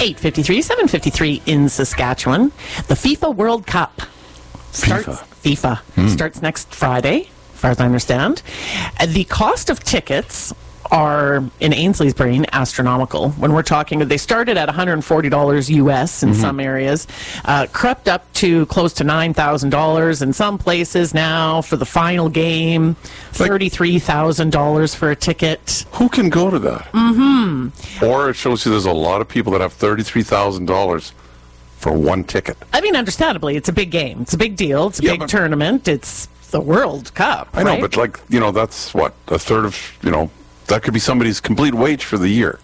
8:53, 7:53 in Saskatchewan. The FIFA World Cup starts next Friday, as far as I understand. The cost of tickets are, in Ainsley's brain, astronomical. When we're talking, they started at $140 US in some areas, crept up to close to $9,000 in some places now for the final game, $33,000 for a ticket. Who can go to that? Mm-hmm. Or it shows you there's a lot of people that have $33,000 for one ticket. I mean, understandably, it's a big game. It's a big deal. It's a big tournament. It's the World Cup, I know, but that's what, a third of, that could be somebody's complete wage for the year.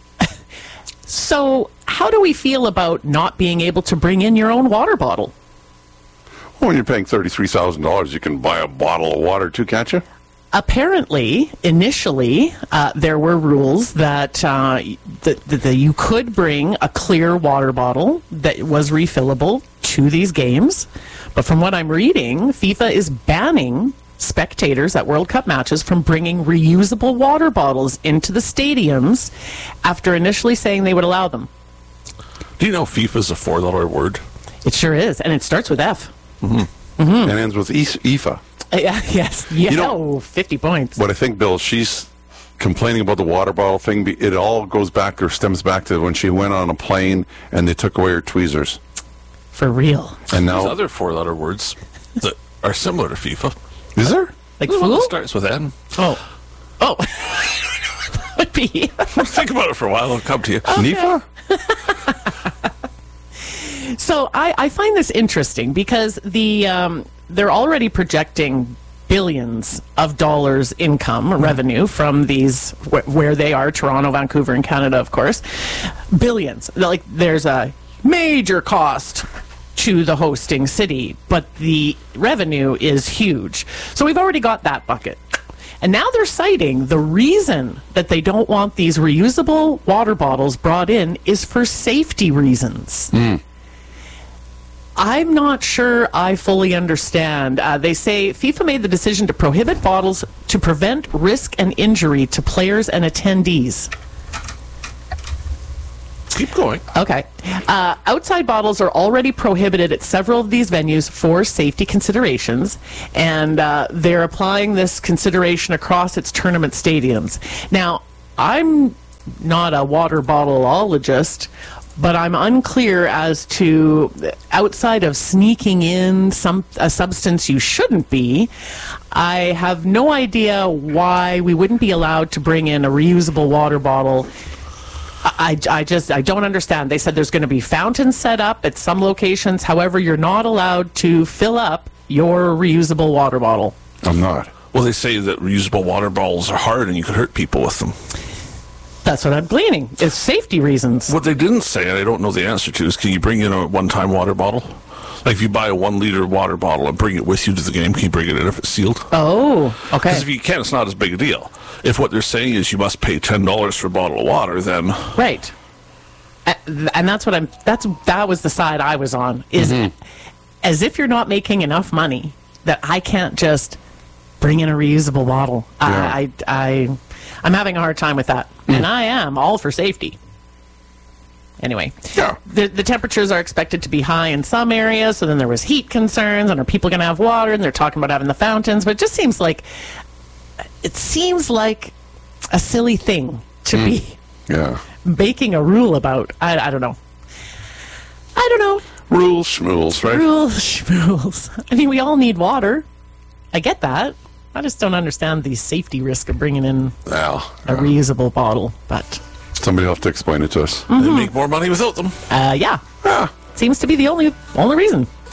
So how do we feel about not being able to bring in your own water bottle? Well, when you're paying $33,000, you can buy a bottle of water too, can't you? Apparently, initially, there were rules that you could bring a clear water bottle that was refillable to these games. But from what I'm reading, FIFA is banning spectators at World Cup matches from bringing reusable water bottles into the stadiums after initially saying they would allow them. Do you know FIFA is a $4 word? It sure is, and it starts with F. Mm-hmm. Mm-hmm. And ends with IFA. Yes. 50 points. But I think, Bill, she's complaining about the water bottle thing. It all goes back or stems back to when she went on a plane and they took away her tweezers. For real. And now there's other four-letter words that are similar to FIFA. Is there? Like fool? It starts with N. Oh. Would be. Think about it for a while. It'll come to you. Okay. NIFA? So I find this interesting because they're already projecting billions of dollars income revenue from these where they are, Toronto, Vancouver, and Canada, of course. Billions. Like, there's a major cost to the hosting city, but the revenue is huge. So we've already got that bucket. And now they're citing the reason that they don't want these reusable water bottles brought in is for safety reasons. I'm not sure I fully understand. They say FIFA made the decision to prohibit bottles to prevent risk and injury to players and attendees. Keep going. Okay. Outside bottles are already prohibited at several of these venues for safety considerations, and they're applying this consideration across its tournament stadiums. Now, I'm not a water bottleologist, but I'm unclear as to, outside of sneaking in a substance you shouldn't be, I have no idea why we wouldn't be allowed to bring in a reusable water bottle. I don't understand. They said there's going to be fountains set up at some locations. However, you're not allowed to fill up your reusable water bottle. I'm not. Well, they say that reusable water bottles are hard and you could hurt people with them. That's what I'm gleaning. It's safety reasons. What they didn't say, and I don't know the answer to, is can you bring in a one-time water bottle? Like if you buy a 1 liter water bottle and bring it with you to the game, can you bring it in if it's sealed? Oh, okay. Because if you can, it's not as big a deal. If what they're saying is you must pay $10 for a bottle of water, then right. And that's what that was the side I was on. Is as if you're not making enough money that I can't just bring in a reusable bottle. Yeah. I'm having a hard time with that, and I am all for safety. Anyway, the temperatures are expected to be high in some areas, so then there was heat concerns, and are people going to have water? And they're talking about having the fountains, but it just seems like a silly thing to be making a rule about. I don't know. Rules, schmools, right? Rules, schmools. I mean, we all need water. I get that. I just don't understand the safety risk of bringing in a reusable bottle, but somebody will have to explain it to us. They make more money without them. Yeah. Seems to be the only reason.